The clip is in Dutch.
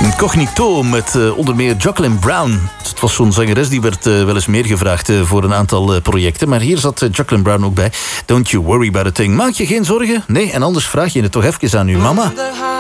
Incognito met onder meer Jacqueline Brown. Het was zo'n zangeres die werd wel eens meer gevraagd voor een aantal projecten. Maar hier zat Jacqueline Brown ook bij. Don't you worry about a thing. Maak je geen zorgen. Nee, en anders vraag je het toch even aan uw mama.